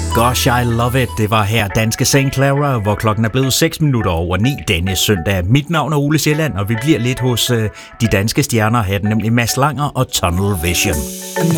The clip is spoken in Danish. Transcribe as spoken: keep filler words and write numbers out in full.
Gosh, I love it. Det var her danske Saint Clara, hvor klokken er blevet seks minutter over ni denne søndag. Mit navn er Ole Sjælland, og vi bliver lidt hos øh, de danske stjerner her, nemlig Mads Langer og Tunnel Vision.